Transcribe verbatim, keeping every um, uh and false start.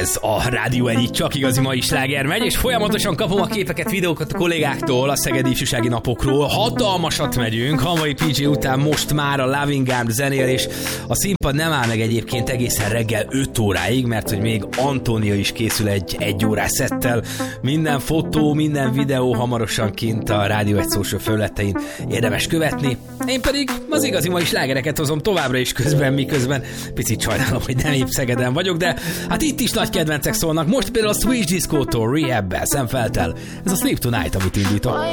Ez a Rádió egy, csak igazi mai sláger megy, és folyamatosan kapom a képeket, videókat a kollégáktól a Szegedi Ifjúsági Napokról. Hatalmasat megyünk, Hamvai pé jé után most már a Loving Arms zenél, és a színpad nem áll meg egyébként egészen reggel öt óráig, mert hogy még Antónia is készül egy egy órás szettel. Minden fotó, minden videó hamarosan kint a Rádió egy social felületein érdemes követni. Én pedig az igazi mai slágereket hozom továbbra is közben, miközben picit sajnálom, hogy nem épp Szegeden vagyok, de hát itt is nagy kedvencek szólnak. Most például a Swedish Disco-tól Rehab-bel, Sam Feltel. Ez a Sleep Tonight, amit indítok.